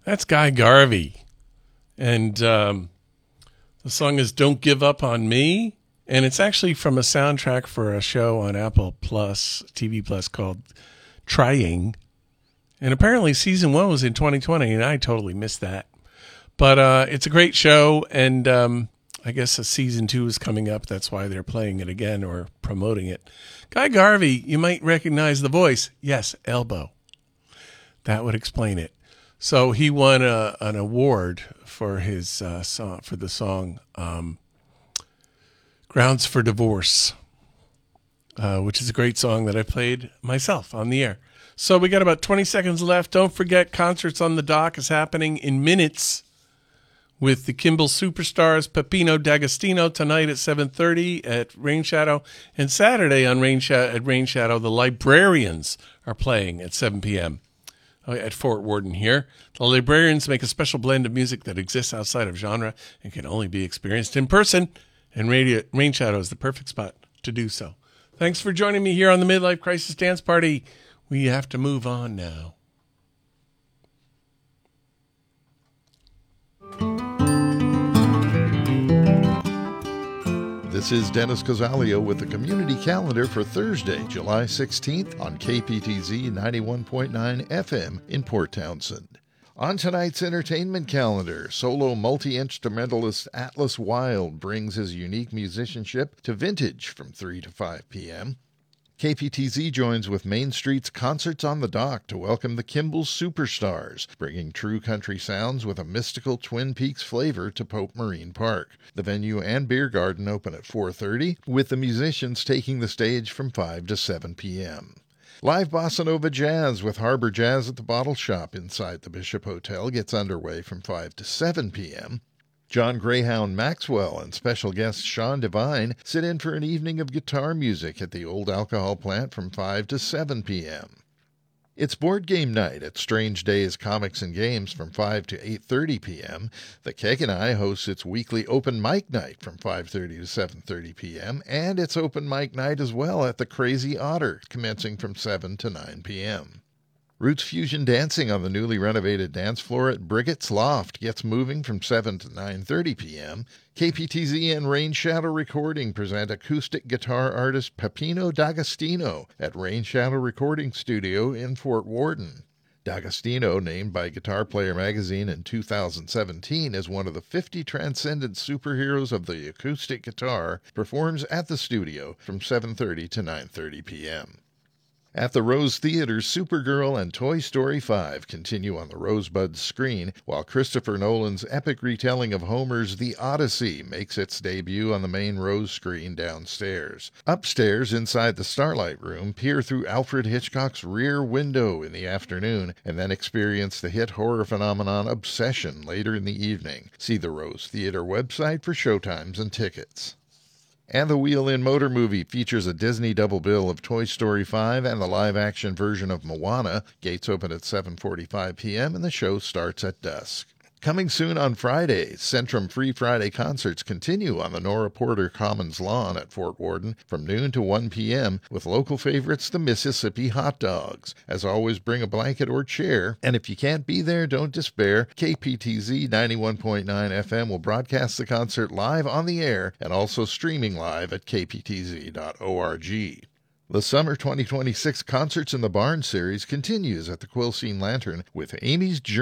That's Guy Garvey. And the song is Don't Give Up on Me. And it's actually from a soundtrack for a show on Apple Plus, TV Plus called Trying. And apparently season 1 was in 2020, and I totally missed that. But it's a great show, and I guess a season 2 is coming up. That's why they're playing it again or promoting it. Guy Garvey, you might recognize the voice. Yes, Elbow. That would explain it. So he won an award for his song, for the song Grounds for Divorce, which is a great song that I played myself on the air. So we got about 20 seconds left. Don't forget, Concerts on the Dock is happening in minutes with the Kimball Superstars, Peppino D'Agostino tonight at 7:30 at Rain Shadow, and Saturday on at Rain Shadow, the Librarians are playing at 7 p.m. at Fort Worden here. The Librarians make a special blend of music that exists outside of genre and can only be experienced in person, and Rain Shadow is the perfect spot to do so. Thanks for joining me here on the Midlife Crisis Dance Party. We have to move on now. This is Dennis Cosalio with the community calendar for Thursday, July 16th on KPTZ 91.9 FM in Port Townsend. On tonight's entertainment calendar, solo multi-instrumentalist Atlas Wild brings his unique musicianship to Vintage from 3 to 5 p.m. KPTZ joins with Main Street's Concerts on the Dock to welcome the Kimball Superstars, bringing true country sounds with a mystical Twin Peaks flavor to Pope Marine Park. The venue and beer garden open at 4:30, with the musicians taking the stage from 5 to 7 p.m. Live Bossa Nova Jazz with Harbor Jazz at the Bottle Shop inside the Bishop Hotel gets underway from 5 to 7 p.m. John Greyhound Maxwell and special guest Sean Devine sit in for an evening of guitar music at the Old Alcohol Plant from 5 to 7 p.m. It's board game night at Strange Days Comics and Games from 5 to 8:30 p.m. The Keg and I hosts its weekly open mic night from 5:30 to 7:30 p.m. and it's open mic night as well at the Crazy Otter, commencing from 7 to 9 p.m. Roots Fusion Dancing on the newly renovated dance floor at Brigitte's Loft gets moving from 7 to 9:30 p.m. KPTZ and Rain Shadow Recording present acoustic guitar artist Peppino D'Agostino at Rain Shadow Recording Studio in Fort Worden. D'Agostino, named by Guitar Player magazine in 2017 as one of the 50 transcendent superheroes of the acoustic guitar, performs at the studio from 7:30 to 9:30 p.m. At the Rose Theater, Supergirl and Toy Story 5 continue on the Rosebud screen, while Christopher Nolan's epic retelling of Homer's The Odyssey makes its debut on the main Rose screen downstairs. Upstairs, inside the Starlight Room, peer through Alfred Hitchcock's Rear Window in the afternoon, and then experience the hit horror phenomenon Obsession later in the evening. See the Rose Theater website for showtimes and tickets. And the Wheel-In Motor Movie features a Disney double bill of Toy Story 5 and the live-action version of Moana. Gates open at 7:45 p.m. and the show starts at dusk. Coming soon on Friday, Centrum Free Friday concerts continue on the Nora Porter Commons lawn at Fort Worden from noon to 1 p.m. with local favorites the Mississippi Hot Dogs. As always, bring a blanket or chair, and if you can't be there, don't despair. KPTZ 91.9 FM will broadcast the concert live on the air and also streaming live at kptz.org. The Summer 2026 Concerts in the Barn series continues at the Quilcene Lantern with Amy's Journey